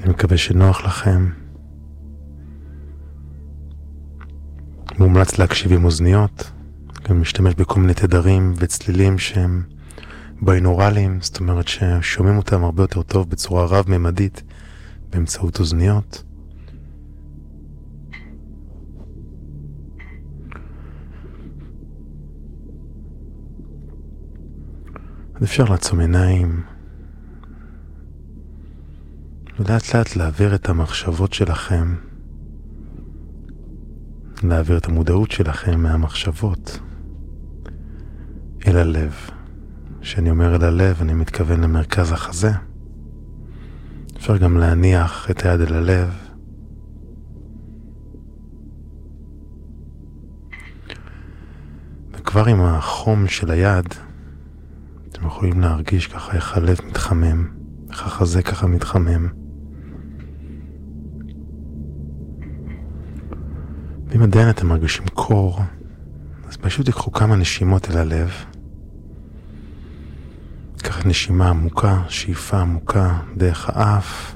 אני מקווה שנוח לכם. מומלץ להקשיב עם אוזניות, גם משתמש בכל מיני תדרים וצלילים שהם ביינורליים, זאת אומרת ששומעים אותם הרבה יותר טוב בצורה רב-ממדית באמצעות אוזניות. אז אפשר לעצום עיניים, ולאט לאט להעביר את המחשבות שלכם, להעביר את המודעות שלכם מהמחשבות אל הלב. כשאני אומר אל הלב, אני מתכוון למרכז החזה. אפשר גם להניח את היד אל הלב. וכבר עם החום של היד, אתם יכולים להרגיש ככה איך הלב מתחמם, איך החזה ככה מתחמם. ואם עדיין אתם מרגישים קור, אז פשוט תיקחו כמה נשימות אל הלב. ככה נשימה עמוקה, שאיפה עמוקה דרך האף.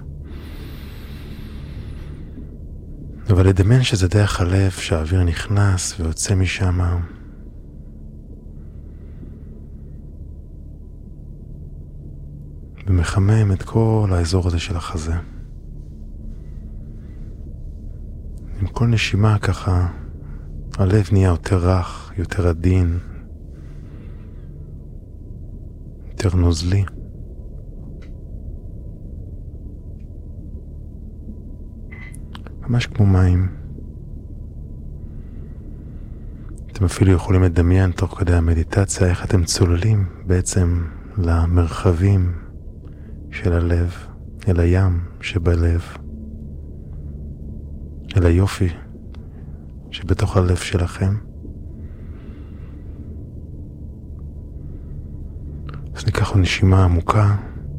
אבל לדמיין שזה דרך הלב שהאוויר נכנס ויוצא משם. ומחמם את כל האזור הזה של החזה. עם כל נשימה ככה, הלב נהיה יותר רך, יותר עדין, יותר נוזלי. ממש כמו מים. אתם אפילו יכולים לדמיין תוך כדי המדיטציה איך אתם צוללים בעצם למרחבים של הלב, אל הים שבלב, אל היופי שבתוך הלב שלכם. אז ניקח נשימה עמוקה.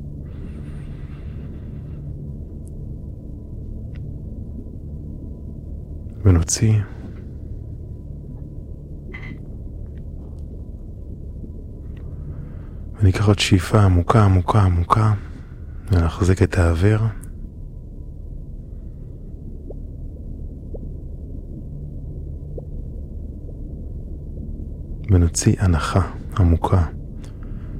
ונוציא. וניקח עוד שאיפה עמוקה, עמוקה, עמוקה. ונחזק את האוויר. ונוציא הנחה עמוקה.